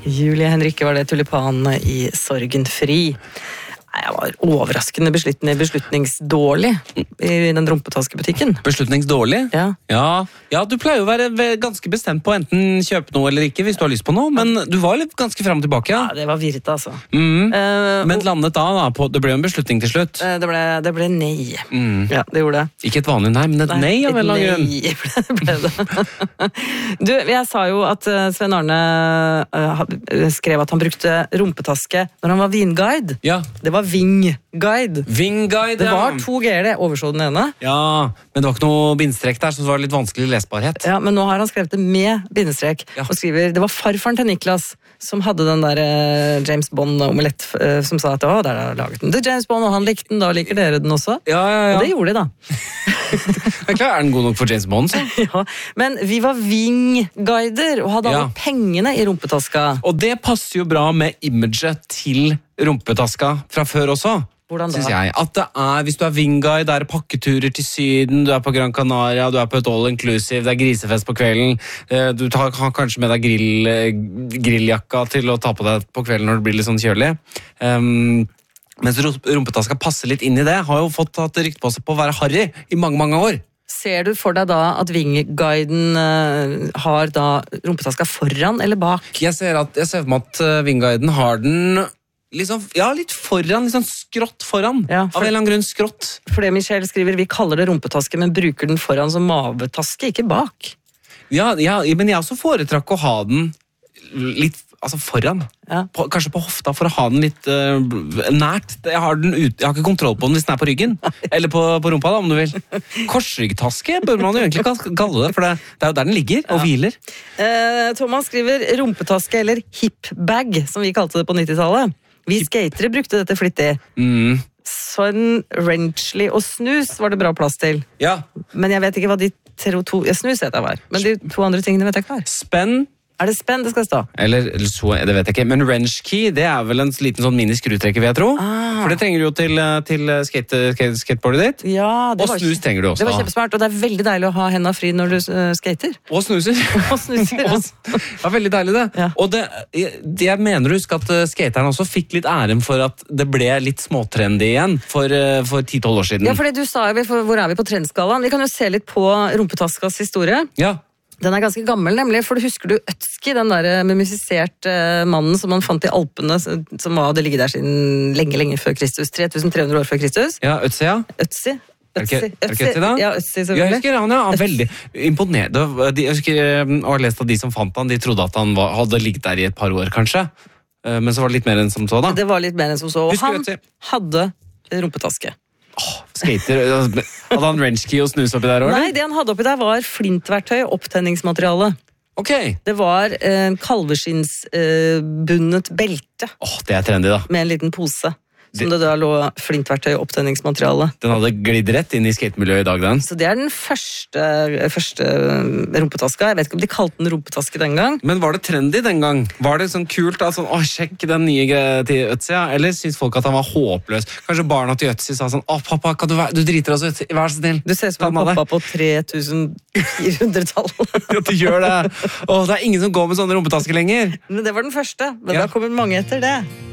Julie Henrikke var det, tulipanene i Sorgen fri. Jeg var overraskende beslutningsdårlig i den rumpetaskebutikken. Beslutningsdårlig? Ja. Du pleier jo å være ganske bestemt på enten kjøpe noe eller ikke, hvis du har lyst på noe, men du var litt ganske frem og tilbake. Ja, det var virret, altså. Men landet da på, det ble jo en beslutning til slutt. Det ble nei. Ja, det gjorde det. Ikke et vanlig nei, men et nei av en eller annen grunn. Nei ble det. Du, jeg sa jo at Sven Arne skrev at han brukte rumpetaske når han var vinguide. Ja. Det var Ving-guide. Ving-guide, Det var 2 G-er, det overså den ene. Ja, men det var ikke noe bindstrekk der, så det var litt vanskelig lesbarhet. Ja, men nå har han skrevet det med bindestrek, og skriver, det var farfaren til Niklas som hadde den der James Bond-omelett, som sa at der har laget den til James Bond, og han likte den, da liker dere den også. Ja. Og det gjorde de da. Det er klart, er den god nok for James Bond, så? Ja, men vi var Ving-guider, og hadde alle pengene i rumpetaska. Og det passer jo bra med imaget til rumpetaska fra før også. Hvordan da? Synes jeg. At det hvis du er Vinguide, det er pakketurer til Syden, du er på Gran Canaria, du er på et all-inclusive, det er grisefest på kvelden, du har kanskje med deg grilljakka til å ta på deg på kvelden når det blir litt sånn kjølig. Mens rumpetaska passer litt inn i det, har jo fått tatt rykte på seg på å være harry i mange, mange år. Ser du for deg da at Ving-guiden har da rumpetaska foran eller bak? Jeg ser for meg at Ving-guiden har den liksom, litt foran, litt sånn skrått foran. Av en eller annen grunn skrått. For det Michelle skriver, vi kaller det rumpetaske, men bruker den foran som mavetaske, ikke bak. Ja, men jeg også foretrakk å ha den litt foran. Kanskje på hofta, for å ha den litt nært. Jeg har ikke kontroll på den hvis den er på ryggen. Eller på rumpa, da, om du vil. Korsryggtaske bør man jo egentlig kalle det, for det er jo der den ligger og hviler. Thomas skriver rumpetaske, eller hipbag, som vi kalte det på 90-tallet. Vi skatere brukte dette flittig. Sånn Wrenchley og snus var det bra plass til. Ja. Men jeg vet ikke hva de snus heter var. Men de 2 andre tingene vet jeg ikke hva er. Spenn. Er det spenn det skal stå? Eller så, det vet jeg ikke. Men wrench key, det er vel en liten sånn mini-skrutrekker, vil jeg tro. For det trenger du jo til skateboardet ditt. Ja, og snus trenger du også. Det var kjempesmart, og det er veldig deilig å ha hendene fri når du skater. Og snuser. Ja, veldig deilig det. Ja. Og jeg mener å huske at skateren også fikk litt æren for at det ble litt småtrendy igjen for 10-12 år siden. Ja, for det du sa jo, hvor er vi på trendskalaen? Vi kan jo se litt på rumpetaskas historie. Ja. Den er ganske gammel, nemlig, for du husker du Øtski, den der mumifiserte mannen som man fant i Alpene, som hadde ligget der siden lenge før Kristus, 3300 år før Kristus? Ja, Øtzi, ja. Øtzi, Er det ikke Øtzi da? Ja, Øtzi selvfølgelig. Jeg husker han, veldig imponerende. Jeg husker, og har lest at de som fant han, de trodde at han hadde ligget der i et par år, kanskje. Men så var det litt mer enn som så, da. Det var litt mer enn som så, og han hadde rumpetaske. Skater, hadde han wrenchkey og snus oppi der også? Nei, det han hadde oppi der var flintverktøy og opptenningsmateriale. Ok. Det var kalveskinnsbundet belte. Det er trendy da. Med en liten pose. Som det da lå flintverktøy og opptenningsmateriale. Den hadde glidd rett inn i skatemiljøet i dag, den. Så det er den første rumpetaska. Jeg vet ikke om de kalte den rumpetaske den gang. Men var det trendy den gang? Var det sånn kult da? Sånn, sjekk den nye greia til Øtzi, ja? Eller synes folk at han var håpløs? Kanskje barna til Øtzi sa sånn, pappa, du driter oss ut, vær så snill. Du ser som en pappa på 3400-tallet. Ja, du gjør det. Det er ingen som går med sånne rumpetasker lenger. Men det var den første, men da kommer mange etter det.